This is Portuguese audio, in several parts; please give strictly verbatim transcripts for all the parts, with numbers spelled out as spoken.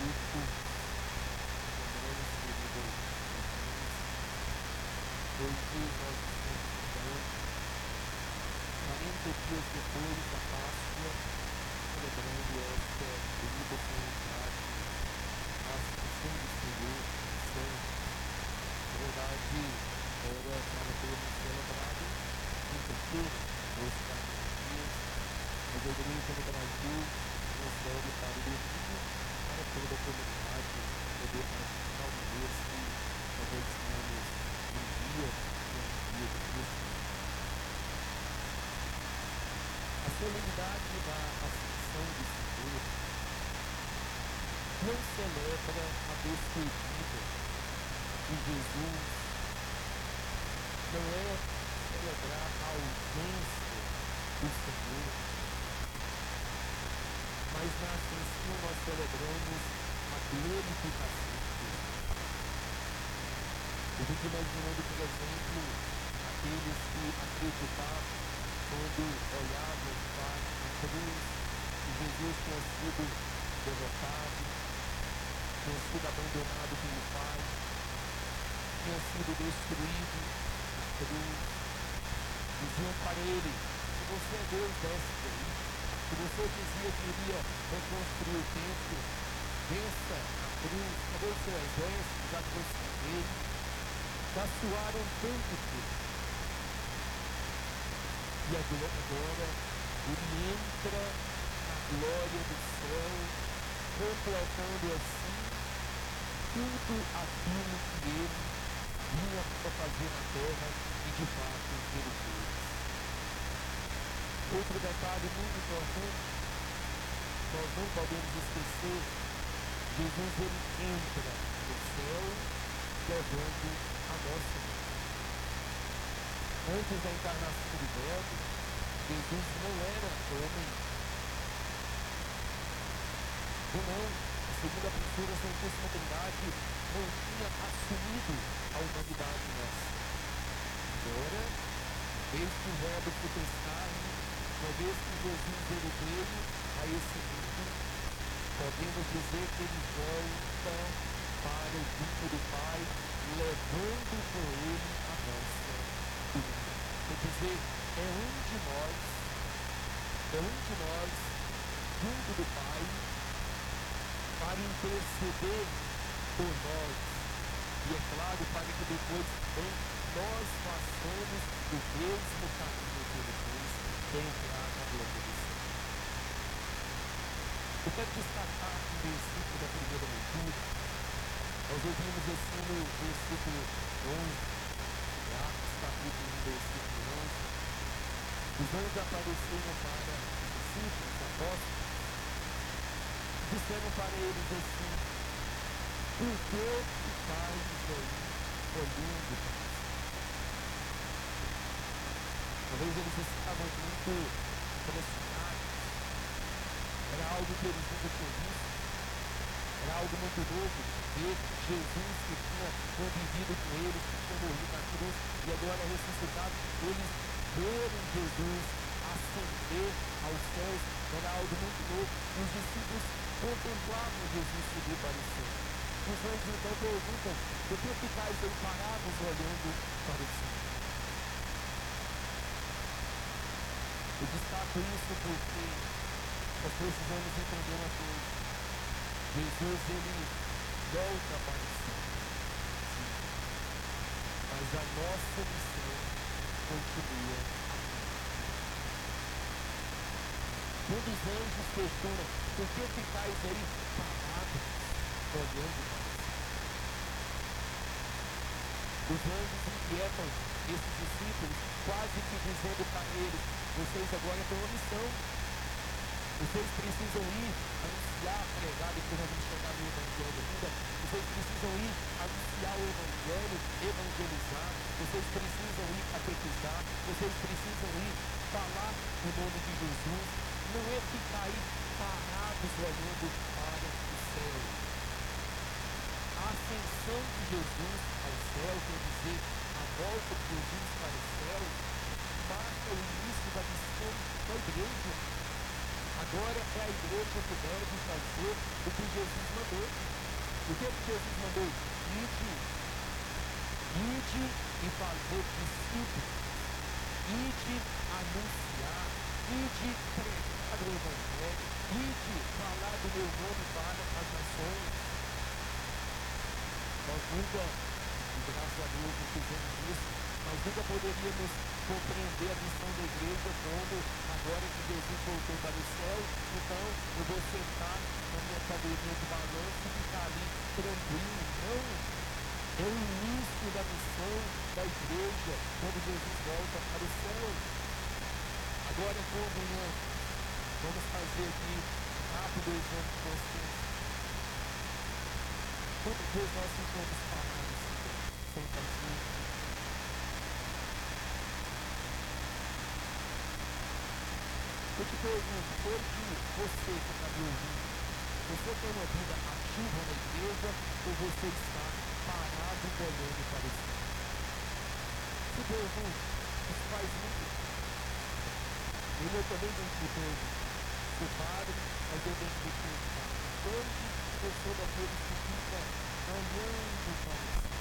curto, lembrando, querido irmãos, hoje nós estamos chegando quarenta dias depois da Páscoa, celebrando esta querida solenidade, a Ascensão do Senhor, São. Na verdade, era para termos celebrado quinta-feira, nos quarenta dias, mas a igreja no Brasil transfere para o domingo, para toda a comunidade poder participar uma vez que nós estamos num dia, que é um dia de Cristo. A solenidade da Ascensão do Senhor não celebra a despedida de Jesus, não é celebrar a ausência do Senhor, mas na Ascensão nós celebramos a glorificação de Jesus. Eu fico imaginando, por exemplo, aqueles que acreditavam quando olhavam para a cruz, que Jesus tinha sido derrotado, tinha sido abandonado pelo Pai, tinha sido destruído na cruz. Diziam para ele: se você é Deus, desce daí. Se você dizia que iria reconstruir o templo, vença a cruz, cadê o seu exército? Já trouxe dele. Já suaram tanto tempo. E agora ele entra na glória do céu, completando assim tudo aquilo que ele vinha para fazer na terra e de fato ele fez. Outro detalhe muito importante, nós não podemos esquecer, Jesus ele entra no céu levando a nossa vida. Antes da encarnação do Verbo, Jesus não era homem. Ou não, a segunda pessoa da Santíssima Trindade não tinha assumido a humanidade nossa. Agora, uma vez que o Verbo se fez carne, uma vez que Jesus ele veio a esse mundo, podemos dizer que ele volta para o mundo do Pai, levando com ele a nossa vida. Quer dizer, é um de nós, é um de nós, junto do Pai, para interceder por nós. E é claro, para que depois também nós façamos o mesmo caminho que ele fez, de entrar na glória do céu. Eu quero destacar um versículo da primeira leitura. Nós ouvimos assim no versículo onze, Atos capítulo um, versículo onze. Os anjos apareceram para os discípulos, os apóstolos, e disseram para eles assim: por que ficais aí olhando para nós? Talvez eles estavam muito impressionados. Era algo que eles nunca tinham visto. Era algo muito novo ver Jesus que tinha convivido com eles, que tinha morrido na cruz e agora ressuscitado. Eles veram Jesus ascender aos céus. Era algo muito novo. Os discípulos contemplavam Jesus subir para o céu. Os anjos então perguntam: por que ficais aí parados olhando para o céu? Eu destaco isso porque nós precisamos entender uma coisa. Jesus, ele volta para o céu. Sim. Mas a nossa missão continua aqui. Quando os anjos questionam: por que ficais aí parados olhando para o céu? Os anjos inquietam esses discípulos, quase que dizendo para eles: vocês agora têm uma missão. Vocês precisam ir anunciar, pregar, depois nós vamos chegar no Evangelho ainda. Vocês precisam ir anunciar o Evangelho, evangelizar. Vocês precisam ir catequizar. Vocês precisam ir falar o nome de Jesus. Não é ficar aí parados olhando para o céu. A ascensão de Jesus ao céu, quer dizer, a volta de Jesus para o céu, marca o início da missão da igreja. A Agora é a igreja que deve fazer o que Jesus mandou. O que, que Jesus mandou? Ide, ide e fazer discípulos. Ide anunciar. Ide pregar o evangelho. Ide falar do meu nome para as nações. Nós nunca, e graças a Deus, não fizemos isso, nós nunca poderíamos compreender a missão da igreja como agora que Jesus voltou para o céu, então eu vou sentar na minha cadeirinha de balanço e ficar ali tranquilo. Não! É o início da missão da igreja quando Jesus volta para o céu. Agora, convenhamos, vamos fazer aqui um rápido exame de consciência. Quantas vezes nós ficamos parados sem fazer? Eu te pergunto, hoje você que está me ouvindo, você tem uma vida ativa na igreja ou você está parado olhando para o céu? Se pergunto, isso faz muito. Ele eu também tenho que perguntar. Sou padre, mas eu tenho que perguntar. Hoje eu sou daqueles que fica olhando para o céu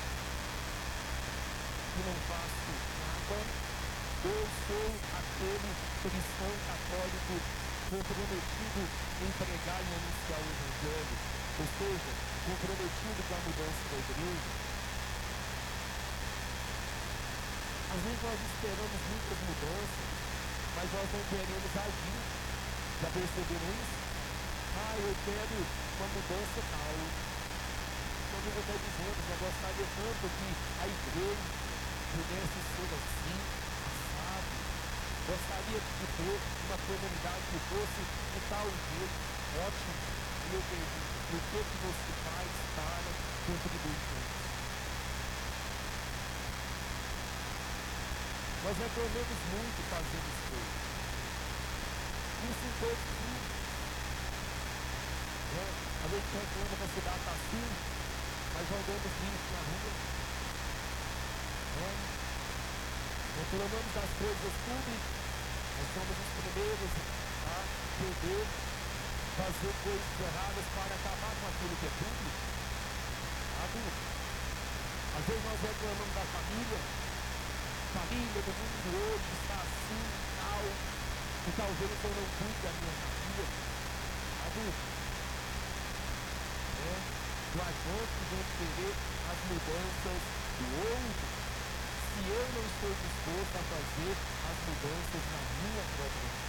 e não faço nada. Eu sou aquele cristão católico comprometido em pregar e anunciar o evangelho, ou seja, comprometido com a mudança da igreja. Às vezes nós esperamos muitas mudanças, mas nós não queremos agir. Já perceberam isso? Ah, eu quero uma mudança tal. Então eu vou estar dizendo, já gostaria tanto que a igreja pudesse ser assim, assado. Gostaria de ter uma comunidade que fosse de tal jeito. Ótimo. E eu pergunto, o que que você faz para contribuir com isso? Nós reclamamos muito fazendo as coisas. Isso em todos os níveis. É, a gente reclama que a cidade está assim, mas jogamos lixo na rua. É, reclamamos das coisas públicas, nós somos os primeiros a poder fazer coisas erradas para acabar com aquilo que é público. Sabe? Às vezes nós reclamamos da família. Família do mundo hoje está assim, tal, e talvez eu não cuide da minha família. Sabe? É, não adianta a gente querer as mudanças do outro se eu não estou disposto a fazer as mudanças na minha própria vida.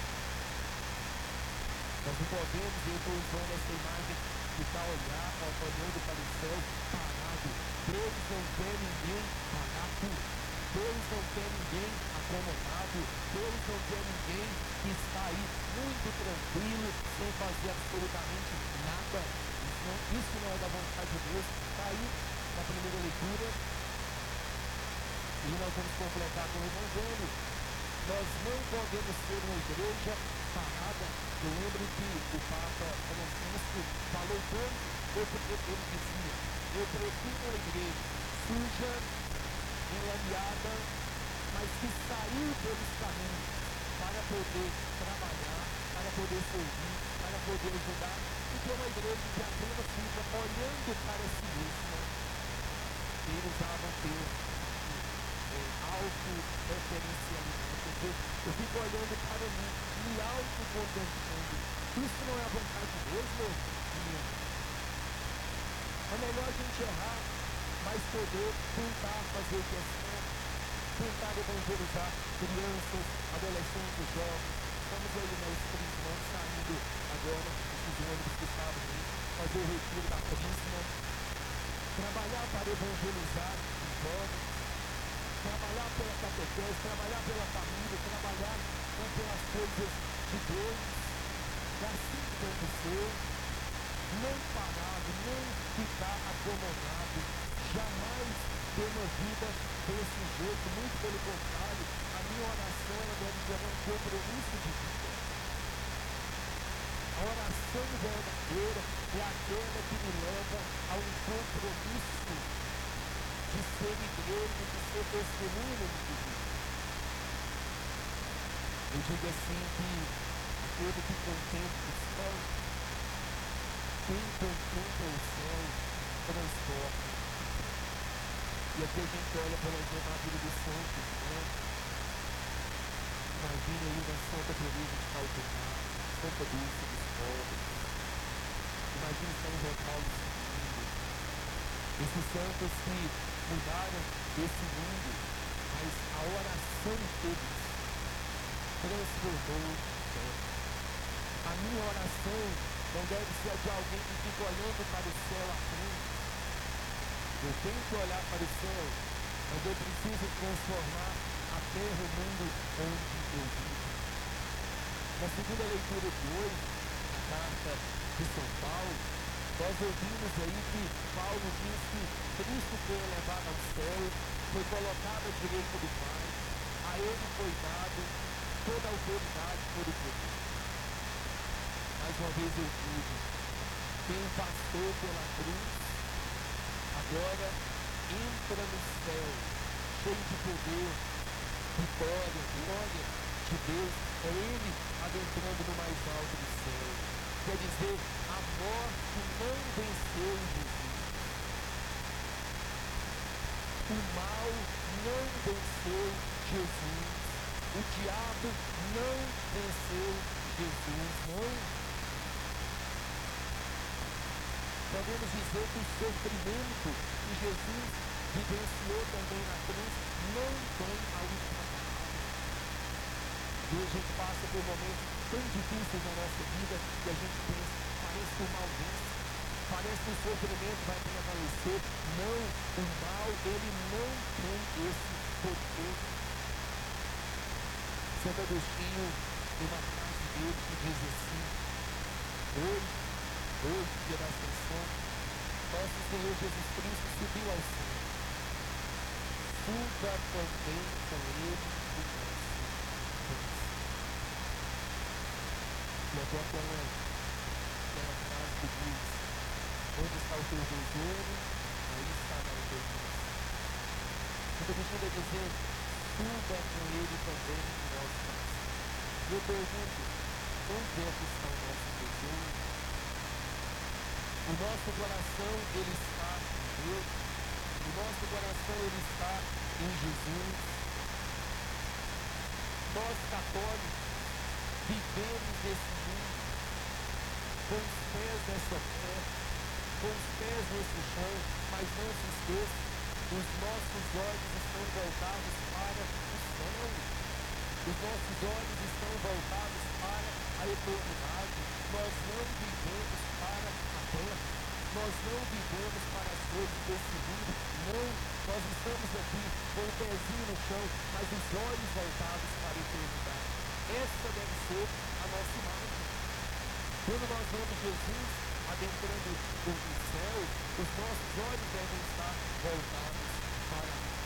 Nós não podemos, eu estou usando essa imagem de estar olhando, olhando para o céu parado. Deus não quer ninguém parado. Deus não quer ninguém acomodado. Deus não quer ninguém que está aí muito tranquilo, sem fazer absolutamente nada. Isso não, isso não é da vontade de Deus. Está aí na primeira leitura. E nós vamos completar com o Evangelho. Nós não podemos ser uma igreja parada. Eu lembro que o Papa Francisco falou tanto, ele dizia, eu prefiro a igreja suja, enlameada, mas que saiu pelos caminhos para poder trabalhar, para poder servir, para poder ajudar, e que é uma igreja que apenas fica olhando para si mesma. Ele usava o termo é, auto-referencialidade. Eu fico olhando para mim, me auto-contemplando. Isso não é a vontade de Deus, meu irmão. É melhor a gente errar, mas poder tentar fazer o que é certo, tentar evangelizar crianças, adolescentes, jovens. Estamos aí nos Prisma, saindo agora, esses ônibus que estavam aí, fazer o retiro da Prisma, trabalhar para evangelizar os jovens, trabalhar pela catequese, trabalhar pela família, trabalhar né, pelas coisas de Deus, e assim como ser, não parado, não ficar acomodado, jamais ter uma vida desse jeito, muito pelo contrário, a minha oração ela deve ser um compromisso de vida. A oração verdadeira é aquela que me leva a um compromisso de ser igreja, de ser testemunho de vida. Eu digo assim que a aquele que contempla o céu. Quem contempla o céu transforma. E aqui a gente olha, por exemplo, a vida dos santos, né? Imagine aí uma Santa Teresa de Calcutá, Santa Dulce dos Pobres. Imagine São João Paulo segundo. Esses santos que mudaram esse mundo, mas a oração deles transformou o céu. A minha oração não deve ser a de alguém que fica olhando para o céu apenas. Eu tenho que olhar para o céu, mas eu preciso transformar a terra, o mundo onde eu vivo. Na segunda leitura de hoje, na carta de São Paulo, nós ouvimos aí que Paulo diz que Cristo foi elevado ao céu, foi colocado à direita do Pai, a ele foi dado toda a autoridade, todo o poder. Mais uma vez eu digo, quem passou pela cruz, agora entra no céu, cheio de poder, vitória, glória de Deus. É Ele adentrando no mais alto do céu. Quer dizer, a morte não venceu Jesus. O mal não venceu Jesus. O diabo não venceu Jesus, não. Podemos dizer que o sofrimento que Jesus vivenciou também na cruz não tem a última palavra. E a gente passa por momentos tão difíceis na nossa vida que a gente pensa, parece que o mal vence, parece que o sofrimento vai prevalecer. Não, o mal, ele não tem esse poder. Santo Agostinho, tem uma frase dele que diz assim: hoje, hoje, dia da ascensão, nosso Senhor Jesus Cristo subiu ao céu. Suba também com ele o nosso coração. E até aquela, aquela frase que diz: onde está o teu tesouro, aí estará o teu coração. Santo Agostinho vai dizer: suba com ele também o nosso coração. E eu pergunto, onde é que está o nosso tesouro? O nosso coração, ele está em Deus. O nosso coração, ele está em Jesus. Nós, católicos, vivemos nesse mundo com os pés nessa terra, com os pés nesse chão, mas não se esqueça, os nossos olhos estão voltados para o céu. Os nossos olhos estão voltados para a eternidade. Nós não vivemos para a terra. Nós não vivemos para as coisas desse mundo. Não, nós estamos aqui com o pezinho no chão, mas os olhos voltados para a eternidade. Essa deve ser a nossa imagem. Quando nós vemos Jesus adentrando o céu, os nossos olhos devem estar voltados para a terra.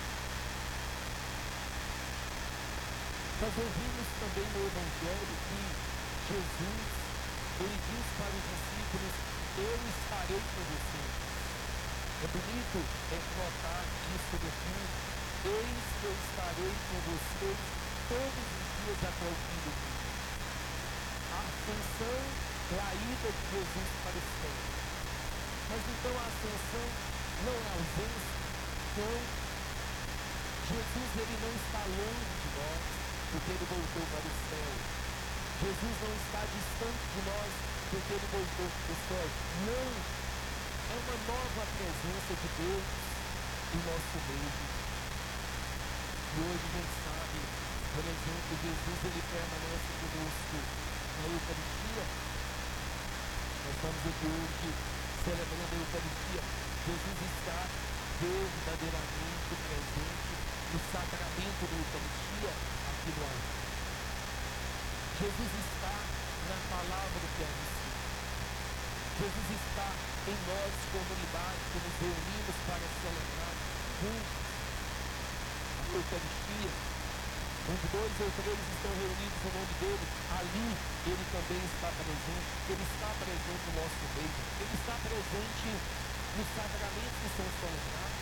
Nós ouvimos também no Evangelho que Jesus, ele diz para os discípulos: eu estarei com vocês. É bonito é notar isso daqui: eis que eu estarei com vocês todos os dias até o fim do mundo. A ascensão é a ida de Jesus para o céu. Mas então a ascensão não é ausência? Não. Jesus, ele não está longe de nós, porque ele voltou para o céu. Jesus não está distante de nós, porque ele voltou para o céu. Não. É uma nova presença de Deus em nosso meio. E hoje a gente sabe, por exemplo, Jesus, ele permanece conosco na Eucaristia. Nós estamos aqui hoje celebrando a Eucaristia. Jesus está verdadeiramente presente no sacramento da Eucaristia aqui no alto. Jesus está na palavra que é ensina. Jesus está em nós, comunidade, que nos reunimos para celebrar juntos a Eucaristia. Onde dois ou três estão reunidos no nome dele, ali ele também está presente. Ele está presente no nosso meio. Ele está presente nos sacramentos que são celebrados.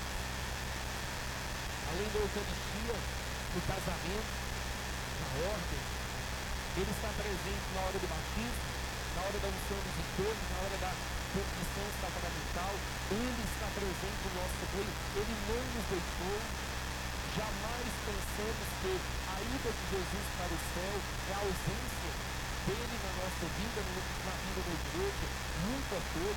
Além da Eucaristia, no casamento, na ordem. Ele está presente na hora do batismo, na hora da unção dos enfermos, na hora da confissão sacramental. Ele está presente no nosso meio. Ele não nos deixou. Jamais pensemos que a ida de Jesus para o céu é a ausência dele na nossa vida, na vida da igreja. Nunca foi.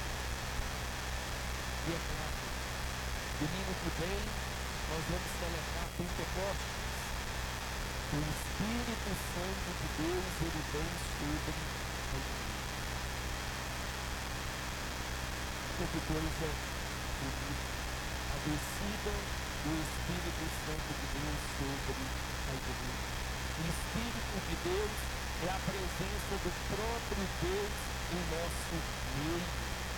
E é claro, domingo que vem nós vamos celebrar Pentecostes. O Espírito Santo de Deus, ele vem sobre a igreja. Que coisa bonita. A descida do Espírito Santo de Deus sobre a igreja. O Espírito de Deus é a presença do próprio Deus em nosso meio.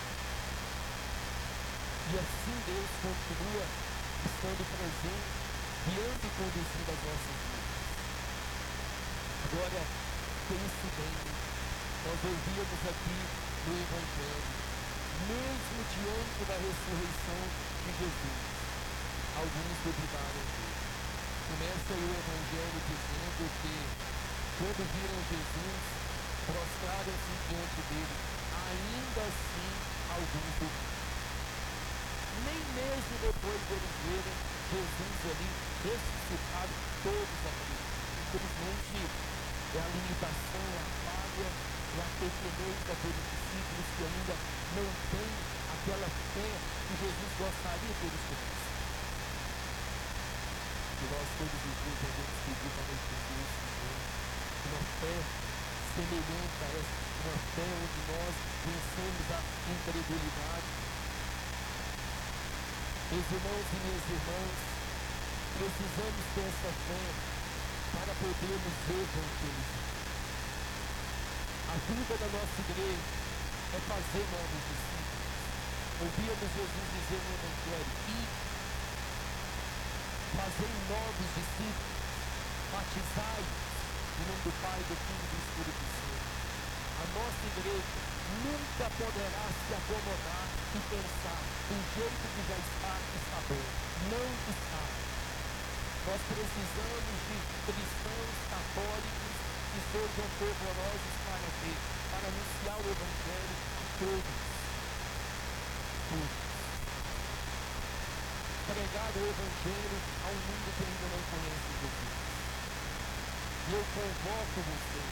E assim Deus continua estando presente, guiando e conduzindo as nossas vidas. Agora, pense bem, nós ouvíamos aqui no Evangelho, mesmo diante da ressurreição de Jesus, alguns duvidaram dele. Começa aí o Evangelho dizendo que, quando viram Jesus, prostraram-se diante dele, ainda assim alguns duvidaram. Nem mesmo depois de eles verem Jesus ali ressuscitado, todos acreditam. Infelizmente, é a limitação, é a falha, é a pequenez daqueles discípulos que ainda não têm aquela fé que Jesus gostaria que eles tivessem. Que nós todos os dias devemos pedir para nós Jesus, Senhor, uma fé semelhante a essa, uma fé onde nós vencemos a incredulidade. Meus irmãos e minhas irmãs, precisamos ter essa fé para podermos evangelizar. A vida da nossa igreja é fazer novos discípulos. Ouvíamos Jesus dizer no Evangelho: e fazer novos discípulos, batizai-os em nome do Pai, do Filho e do Espírito Santo. A nossa igreja nunca poderá se acomodar e pensar: do jeito que já está, está bom. Não está. Nós precisamos de cristãos católicos que sejam fervorosos para quê? Para anunciar o Evangelho a todos. Todos. Pregar o Evangelho a um mundo que ainda não conhece Jesus. E eu convoco você.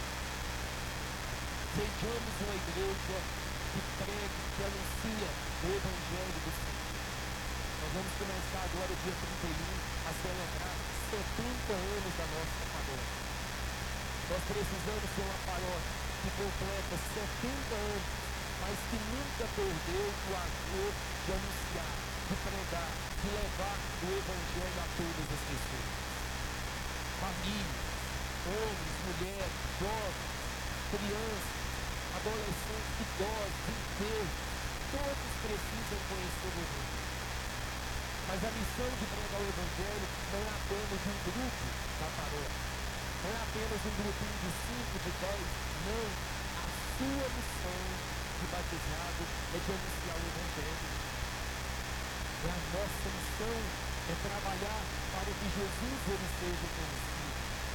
Sejamos uma igreja que pregue, que anuncia o Evangelho do Senhor. Nós vamos começar agora, dia trinta e um, a celebrar setenta anos da nossa paróquia. Nós precisamos ser uma paróquia que completa setenta anos, mas que nunca perdeu o amor de anunciar, de pregar, de levar o Evangelho a todas as pessoas. Famílias, homens, mulheres, jovens, crianças, adolescentes, idosos, enfermos, todos precisam conhecer o Evangelho. Mas a missão de pregar o Evangelho não é apenas um grupo da paróquia, não é apenas um grupinho de cinco, de dez, não. A sua missão de batizado é de anunciar o Evangelho. E a nossa missão é trabalhar para que Jesus ele seja conhecido.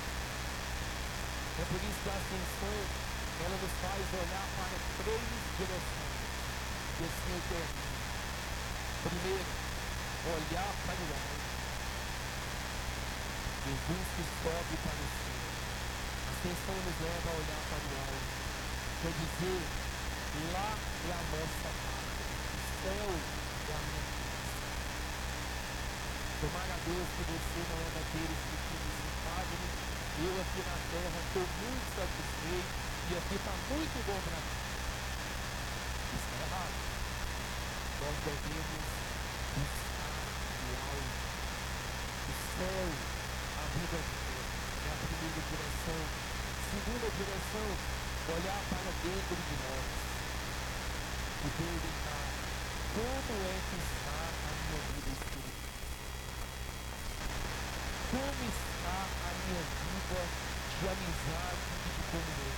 É por isso que a ascensão, ela nos faz olhar para três direções. E assim eu termino. Primeiro, olhar para o alto. Jesus que sobe para o céu. A ascensão nos leva a olhar para o alto. Quer dizer, lá é a nossa pátria. O céu é a minha casa. Tomara a Deus que você não é daqueles que dizem assim: Padre, eu aqui na terra estou muito satisfeito e aqui está muito bom para mim. Isso é errado. Nós devemos buscar o alto, o céu, a vida de Deus. É a primeira direção. Segunda direção, olhar para dentro de nós e perguntar: como é que está a minha vida espiritual? Como está a minha vida de amizade e de comunhão?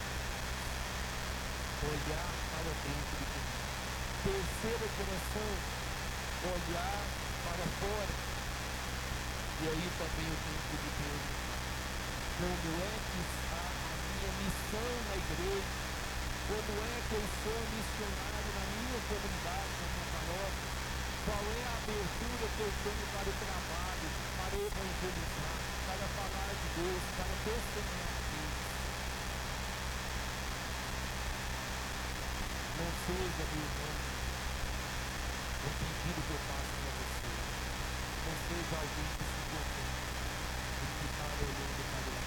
Olhar para dentro de nós. Terceira direção, olhar para fora. E aí também eu tenho que me perguntar: como é que está a minha minha missão na igreja, como é que eu sou missionário na minha comunidade, na minha paróquia, qual é a abertura que eu tenho para o trabalho, para evangelizar, para falar de Deus, para testemunhar de Deus. Não seja, meu irmão, o pedido que eu faço para você. Não seja alguém que